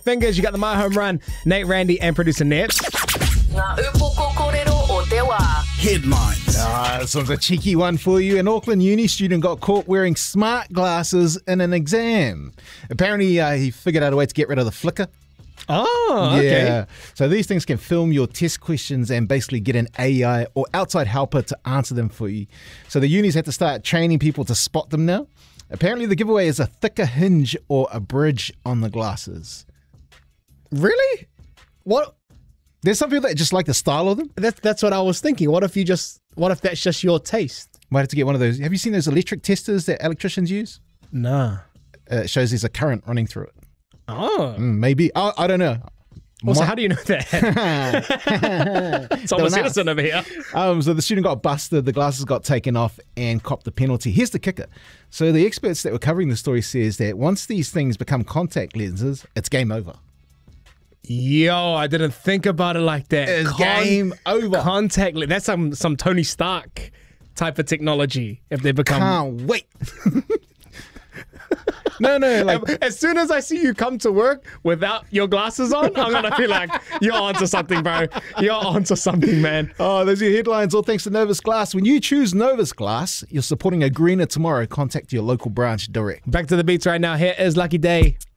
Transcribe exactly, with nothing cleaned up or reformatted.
Fingers, you got the My Home Run. Nate, Randy, and producer Ned. Headlines. Ah, this one's a cheeky one for you. An Auckland uni student got caught wearing smart glasses in an exam. Apparently, uh, he figured out a way to get rid of the flicker. Oh, okay. Yeah. So these things can film your test questions and basically get an A I or outside helper to answer them for you. So the unis had to start training people to spot them now. Apparently, the giveaway is a thicker hinge or a bridge on the glasses. Really? What? There's some people that just like the style of them. That's that's what I was thinking. What if you just? What if that's just your taste? Might have to get one of those. Have you seen those electric testers that electricians use? Nah. Uh, it shows there's a current running through it. Oh. Mm, maybe. I, I don't know. Also, My- how do you know that? It's almost Don't ask. innocent over here. Um, so the student got busted, the glasses got taken off and copped the penalty. Here's the kicker. So the experts that were covering the story says that once these things become contact lenses, it's game over. Yo, I didn't think about it like that. It's game over. Contact lens. That's some some Tony Stark type of technology. If they become. Can't wait. no, no, like As soon as I see you come to work without your glasses on, I'm gonna feel like you're onto something, bro. You're onto something, man. oh, those are your headlines. All thanks to Novus Glass. When you choose Novus Glass, you're supporting a greener tomorrow. Contact your local branch direct. Back to the beats right now. Here is Lucky Day.